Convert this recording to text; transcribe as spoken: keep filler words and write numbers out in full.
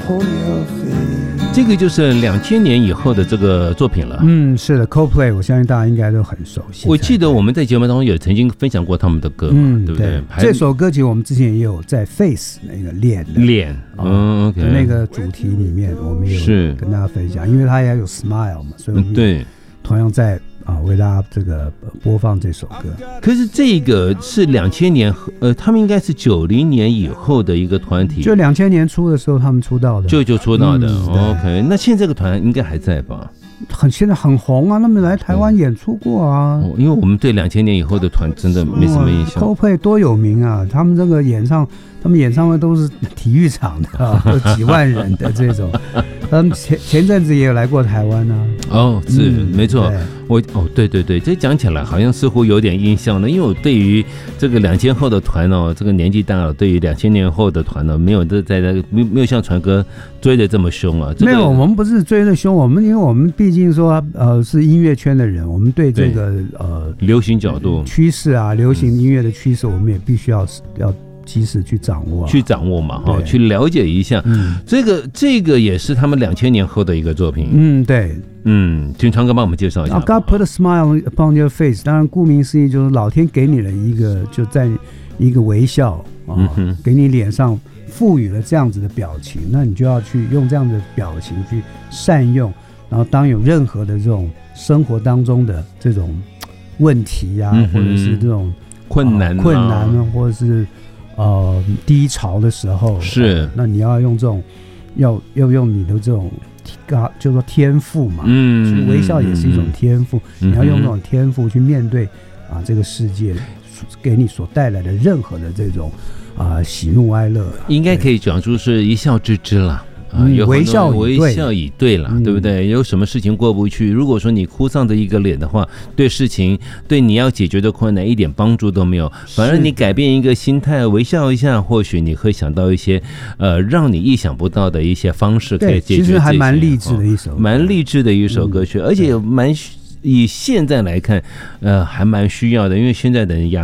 hold your face。 这个就是两千年以后的这个作品了。 嗯，是的 ，Coldplay， 我相信大家应该都很熟悉。 我记得我们在节目当中也曾经分享过他们的歌嘛， 嗯、 对不对？ 这首歌其实我们之前也有在 Face 那个脸脸，嗯 ，OK， 那个主题里面我们也有跟大家分享，因为它也有 Smile 嘛，所以我们对同样在。啊，为大家这个播放这首歌。 可是这个是两千年，呃，他们应该是九零年以后的一个团体， 就两千年初的时候他们出道的， 就就出道的。 嗯、 OK， 那现在这个团应该还在吧？ 很现在很红啊，他们来台湾演出过啊。 哦、因为我们对两千年以后的团真的没什么印象。 Coldplay 多有名啊，他们这个演唱，他们演唱会都是体育场的、啊，有几万人的这种。他们前前阵子也有来过台湾啊。 哦，是、嗯、没错。我哦，对对对，这讲起来好像似乎有点印象了，因为我对于这个两千后的团哦，这个年纪大了，对于两千年后的团呢、哦，没有在在没没有像传哥追得这么凶啊。这个、 没有，我们不是追得凶，我们因为我们毕竟说呃是音乐圈的人，我们对这个呃流行角度趋势啊，流行音乐的趋势，我们也必须要要。及时去掌握、啊， 去掌握嘛，哈，去了解一下。嗯，这个这个也是他们两千年后的一个作品。 嗯，对， 嗯，请传哥帮我们介绍一下。 God put a smile upon your face， 当然顾名思义就是老天给你了一个，就在一个微笑啊、嗯，给你脸上赋予了这样子的表情，那你就要去用这样的表情去善用，然后当有任何的这种生活当中的这种问题啊，嗯、或者是这种困难、啊、 困难啊，或者是。呃，低潮的时候是、呃， 那你要用这种，要要用你的这种，就说天赋嘛，嗯，微笑也是一种天赋，嗯、你要用这种天赋去面对啊这个世界给你所带来的任何的这种啊喜怒哀乐， 应该可以讲出是一笑置之了。啊、 嗯，微笑微笑以对了、嗯，对不对？有什么事情过不去，如果说你哭丧着一个脸的话，对事情，对你要解决的困难一点帮助都没有。反而你改变一个心态，微笑一下，或许你会想到一些呃让你意想不到的一些方式可以解决这些。 其实还蛮励志的一首， 蛮励志的一首歌曲，嗯、而且蛮以现在来看，呃，还蛮需要的，因为现在的人压